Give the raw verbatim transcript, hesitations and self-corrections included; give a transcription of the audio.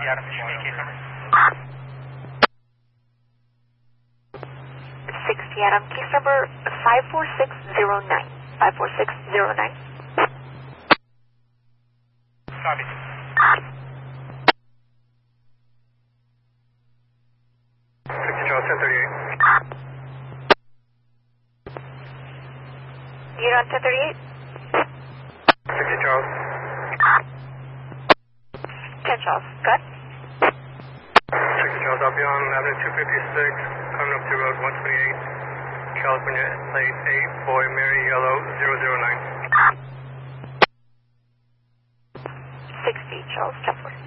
Adam, case number? sixty Adam, case number five four six zero nine. five four six zero nine. Copy. sixty Charles, ten thirty-eight. Unit on ten thirty-eight. sixty Charles. ten Charles, good. sixty Charles, I'll be on Avenue two fifty-six, coming up to Road one twenty-eight, California, plate eight, boy, Mary, yellow, zero zero nine. sixty Charles, ten forty.